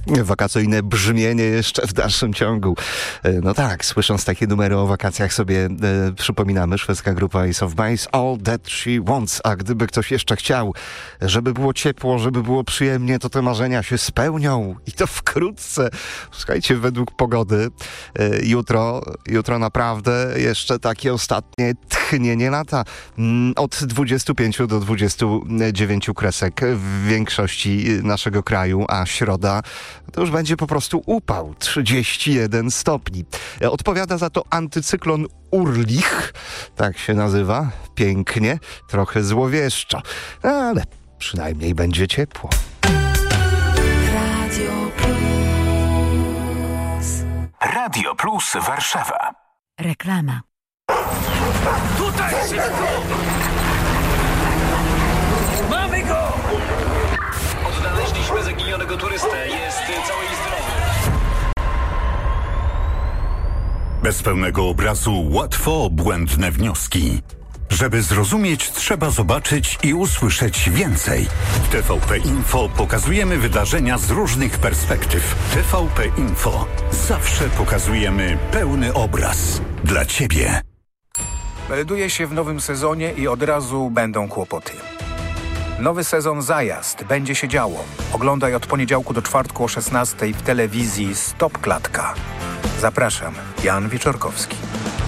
Wakacyjne brzmienie jeszcze w dalszym ciągu. No tak, słysząc takie numery o wakacjach sobie przypominamy, szwedzka grupa Ace of Base, All That She Wants. A gdyby ktoś jeszcze chciał, żeby było ciepło, żeby było przyjemnie, to te marzenia się spełnią. I to wkrótce. Słuchajcie, według pogody jutro naprawdę jeszcze takie ostatnie tchnienie lata. Od 25 do 29 kresek w większości naszego kraju, a środa to już będzie po prostu upał, 31 stopni. Odpowiada za to antycyklon Urlich, tak się nazywa, pięknie, trochę złowieszczo, ale przynajmniej będzie ciepło. Radio Plus Warszawa. Reklama. Tutaj szybko! Mamy go! Odnaleźliśmy zaginionego turystę. Jest cały i zdrowy. Bez pełnego obrazu łatwo błędne wnioski. Żeby zrozumieć, trzeba zobaczyć i usłyszeć więcej. W TVP Info pokazujemy wydarzenia z różnych perspektyw. TVP Info. Zawsze pokazujemy pełny obraz. Dla Ciebie. Melduje się w nowym sezonie i od razu będą kłopoty. Nowy sezon Zajazd. Będzie się działo. Oglądaj od poniedziałku do czwartku o 16:00 w telewizji Stop Klatka. Zapraszam. Jan Wieczorkowski.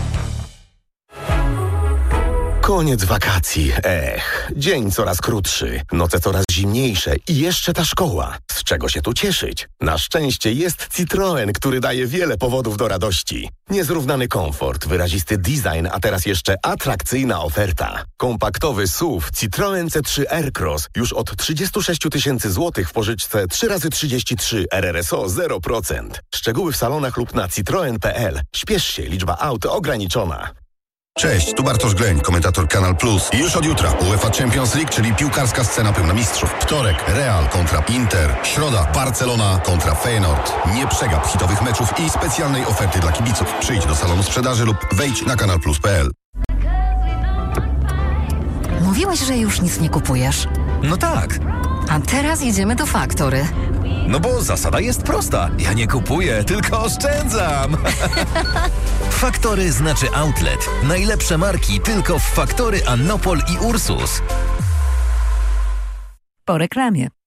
Koniec wakacji. Dzień coraz krótszy, noce coraz zimniejsze i jeszcze ta szkoła. Z czego się tu cieszyć? Na szczęście jest Citroen, który daje wiele powodów do radości. Niezrównany komfort, wyrazisty design, a teraz jeszcze atrakcyjna oferta. Kompaktowy SUV Citroen C3 Aircross już od 36 000 złotych w pożyczce 3x33 RRSO 0%. Szczegóły w salonach lub na citroen.pl. Śpiesz się, liczba aut ograniczona. Cześć, tu Bartosz Gleń, komentator Kanal Plus. I już od jutra UEFA Champions League, czyli piłkarska scena pełna mistrzów. Wtorek Real kontra Inter. Środa Barcelona kontra Feyenoord. Nie przegap hitowych meczów i specjalnej oferty dla kibiców. Przyjdź do salonu sprzedaży lub wejdź na kanalplus.pl. Mówiłeś, że już nic nie kupujesz. No tak. A teraz idziemy do Faktory. No bo zasada jest prosta. Ja nie kupuję, tylko oszczędzam. Faktory znaczy outlet. Najlepsze marki tylko w Faktory, Annopol i Ursus. Po reklamie.